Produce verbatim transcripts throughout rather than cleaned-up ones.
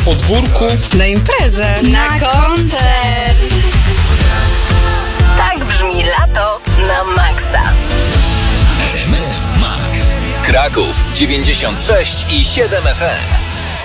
podwórku, na imprezę, na koncert. Tak brzmi lato na maksa. R M F Max. Kraków dziewięćdziesiąt sześć i siedem F M.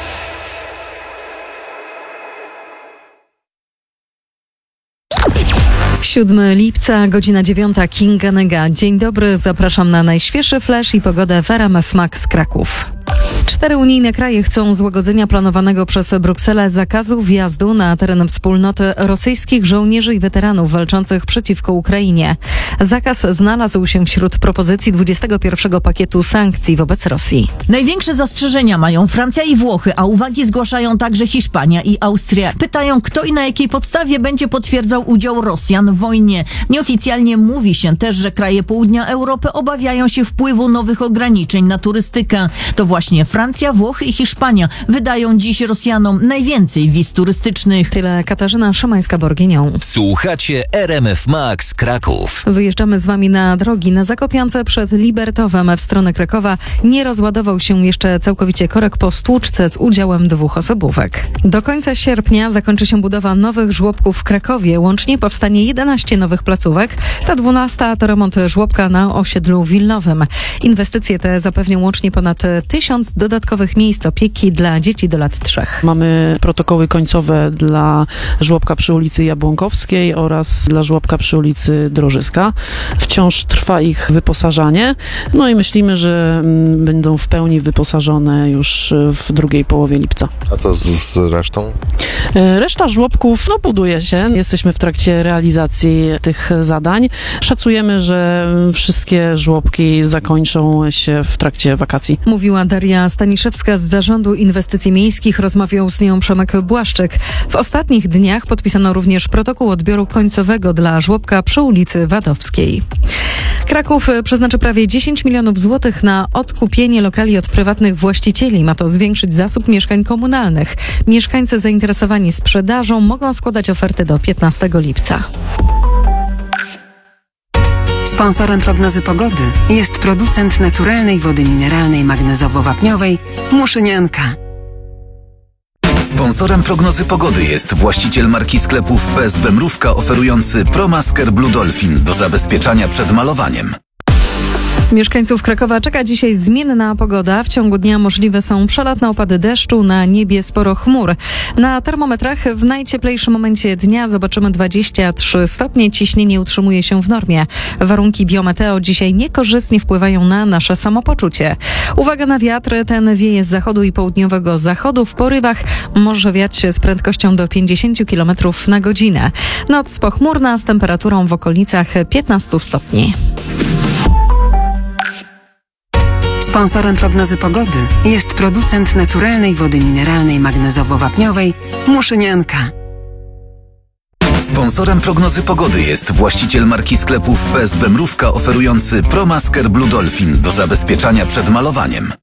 siódmego lipca, godzina dziewiąta, Kinga Nega. Dzień dobry, zapraszam na najświeższy flash i pogodę w R M F Max Kraków. Cztery unijne kraje chcą złagodzenia planowanego przez Brukselę zakazu wjazdu na teren wspólnoty rosyjskich żołnierzy i weteranów walczących przeciwko Ukrainie. Zakaz znalazł się wśród propozycji dwudziestego pierwszego pakietu sankcji wobec Rosji. Największe zastrzeżenia mają Francja i Włochy, a uwagi zgłaszają także Hiszpania i Austria. Pytają, kto i na jakiej podstawie będzie potwierdzał udział Rosjan w wojnie. Nieoficjalnie mówi się też, że kraje południa Europy obawiają się wpływu nowych ograniczeń na turystykę. To właśnie Francja, Włochy i Hiszpania wydają dziś Rosjanom najwięcej wiz turystycznych. Tyle Katarzyna Szymańska-Borginią. Słuchacie R M F Max Kraków. Wyjeżdżamy z wami na drogi. Na Zakopiance przed Libertowem w stronę Krakowa nie rozładował się jeszcze całkowicie korek po stłuczce z udziałem dwóch osobówek. Do końca sierpnia zakończy się budowa nowych żłobków w Krakowie. Łącznie powstanie jedenaście nowych placówek. Ta dwunasta to remont żłobka na osiedlu Wilnowym. Inwestycje te zapewnią łącznie ponad tysiąc dodatkowych miejsc opieki dla dzieci do lat trzech. Mamy protokoły końcowe dla żłobka przy ulicy Jabłonkowskiej oraz dla żłobka przy ulicy Drożyska. Wciąż trwa ich wyposażanie, no i myślimy, że mm, będą w pełni wyposażone już w drugiej połowie lipca. A co z, z resztą? Reszta żłobków no, buduje się. Jesteśmy w trakcie realizacji tych zadań. Szacujemy, że wszystkie żłobki zakończą się w trakcie wakacji. Mówiła Daria Staniszewska z Zarządu Inwestycji Miejskich. Rozmawiał z nią Przemek Błaszczyk. W ostatnich dniach podpisano również protokół odbioru końcowego dla żłobka przy ulicy Wadowskiej. Kraków przeznaczy prawie dziesięć milionów złotych na odkupienie lokali od prywatnych właścicieli. Ma to zwiększyć zasób mieszkań komunalnych. Mieszkańcy zainteresowani sprzedażą mogą składać oferty do piętnastego lipca. Sponsorem prognozy pogody jest producent naturalnej wody mineralnej magnezowo-wapniowej Muszynianka. Sponsorem prognozy pogody jest właściciel marki sklepów P S B Mrówka oferujący ProMasker Blue Dolphin do zabezpieczania przed malowaniem. Mieszkańców Krakowa czeka dzisiaj zmienna pogoda. W ciągu dnia możliwe są przelotne opady deszczu, na niebie sporo chmur. Na termometrach w najcieplejszym momencie dnia zobaczymy dwadzieścia trzy stopnie. Ciśnienie utrzymuje się w normie. Warunki biometeo dzisiaj niekorzystnie wpływają na nasze samopoczucie. Uwaga na wiatr, ten wieje z zachodu i południowego zachodu. W porywach może wiać z prędkością do pięćdziesiąt kilometrów na godzinę. Noc pochmurna z temperaturą w okolicach piętnaście stopni. Sponsorem prognozy pogody jest producent naturalnej wody mineralnej magnezowo-wapniowej Muszynianka. Sponsorem prognozy pogody jest właściciel marki sklepów P S B Mrówka oferujący ProMasker Blue Dolphin do zabezpieczania przed malowaniem.